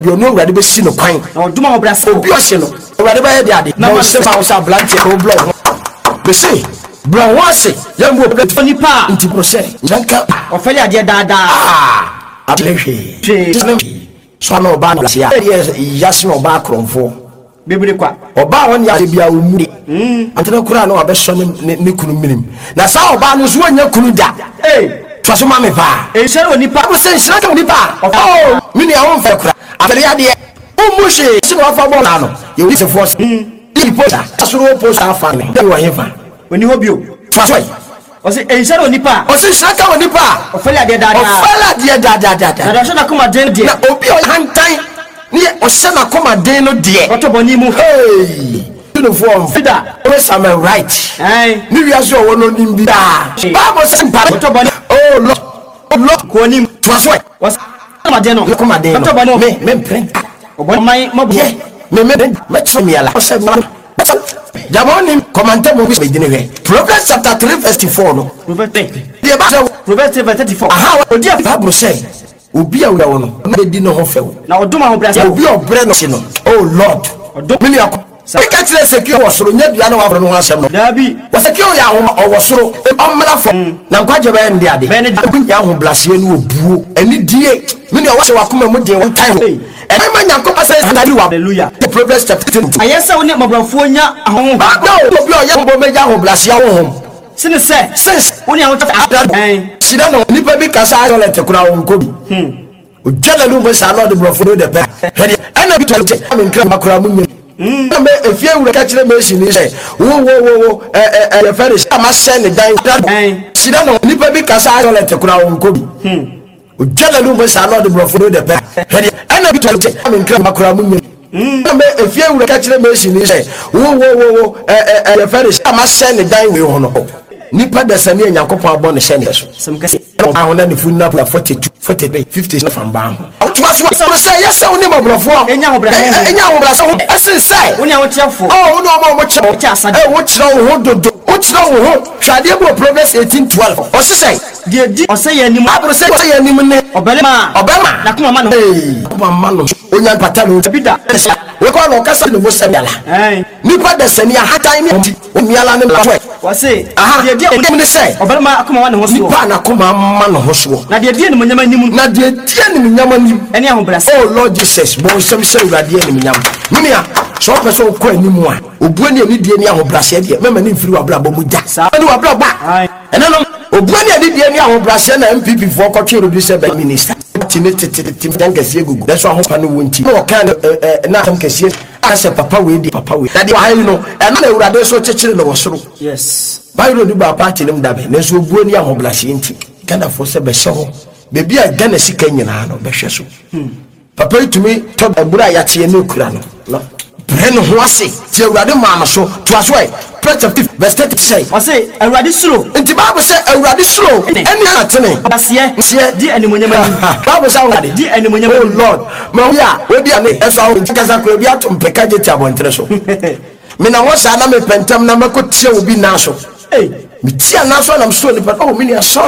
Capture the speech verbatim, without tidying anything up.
you know ready be see no kwan na oduma obrase obi o se no ready be de ade na se fa so blanche o blow be see bro wase yambo ni pa inti process nka ofeli ade daada ah atlehwe so na oba na sia yes no ba kronfo bebere kwa oba won ya bia omuri mm antena kura na obeso ne ne kunu minim na sa oba no so anya kunu da eh twaso ma me pa e shere oni pa ko se shira ka oni pa oh mini a won fa kura atele ade o mushe se no fa bola no ye wi se force mm i posta asuro posta afa me de wo hefa oni hobio twaso o se e shere oni pa o se shira ka oni pa ofeli ade daada ofeli ade daada daada na so na kuma den de na obi o hantan ni o se na koma den no de otoboni mu hey uniform fida always am right eh ni wi aso wo no nimbi da bible say mpa otoboni oh lo lo ko ni twaso was ma den no koma den otoboni me me print obon mai mabu me me me tsomi ala o se ma Jamoni commenter mo bi dine we Proverbs chapter three verse four no Proverbs the about Proverbs thirty-four aha odi bible say obi a wo no na di no ho few na oduma ho brase obi obre no no oh lord odumi ya Sika tire secure wasoro nya bia na wa no asem no dabi wasecure ya ho wasoro omra fo na nkwaje ba ndi ade ya ho blase ni obuo ani die me ne wase wakoma mu de won time e ma nyanko pase ndadi wa hallelujah the progress chapter two ayesa woni mabrafo nya ahon ba no obi o ya bo meja ho blase ya ho sine se sense woni ahon ta eh sida no nipa bi kasa ayo le tekura won ko bi hmm o jala lu mo sa no de brofo de pe he ana bi to je am nkra makura mu nyi mm me efie wura ka kire me shini se wo wo wo eh eh eh fere ama send dan sida no nipa bi kasa ayo le tekura won ko bi hmm o jala lu mo sa no de brofo de pe he ana bi to je am nkra makura mu nyi mm me efie wura ka kire me shini se wo wo wo eh eh fere ama send dan we ho no nipa da sani enyankopon abon ne shene so sem kase ahun na ne funna pla forty-two forty-three fifty na fam ba ho to aso so say yes woni mabrofo enya ho bra enya ho bra so esen say woni ahon tiafo oh woni o mo che che asade eh wo kira wo dodo wo kira wo ho twade bo progress eighteen twelve o se say die di o say yanim abro say say yanim ne obelema obelma na kuma ma no eh kuma ma no onya pata no bida we ko no kasa no bo sabiala eh nipa da sani hatan ni o miala ne la wa say die die o dem say obelma akuma ma no ho so nipa na kuma ma no ho so na die die ni munyama nim na die die ni munyama nim eni ahon brase oh lord jesus bo sem say urade ni munyama mimia so person ko animu a obuani ani die ni ahon brase die mema ni mfiri wa bla bo mu ja ani wa bla ba ena no obuani ani die ni ahon brase na M P P for ko twero bi se be minister tini titi titi dankasi gugu that's why hopa no wonti no kan na tam kase ase papa we di papa we that why you know and na urade so chechire no wosoro yes bayro di ba party nim dabe na so obuani ahon brase nti kana fo se be hye ho bebi a gana sika nyina no be hwe so papa itumi to bura ya tie no kura no no breno ho ase ti urade ma no so to aso e Proverbs verse thirty say o say awurade suro nti bible say awurade suro eni atene abasie sie di animonyama ni bible say awurade di animonyama oh lord ma wi a we bi ane eso awo nti kasa ko bi atom peka je ti abontre so me na wo sa na me pentam na makotie obi na so eh me ti ana so na so ni pa oh me ni so